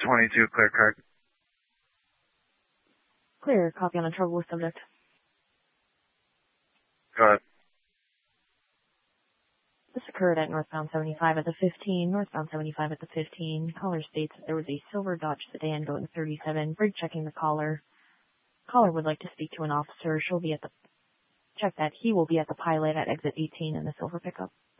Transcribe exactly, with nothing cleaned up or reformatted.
twenty-two, clear card. Clear, copy on a trouble with subject. Go ahead. This occurred at northbound seventy-five at the fifteen, northbound seventy-five at the fifteen. Caller states that there was a silver Dodge sedan going thirty-seven. Brig checking the caller. Caller would like to speak to an officer. She'll be at the, check that he will be at the pilot at exit eighteen in the silver pickup.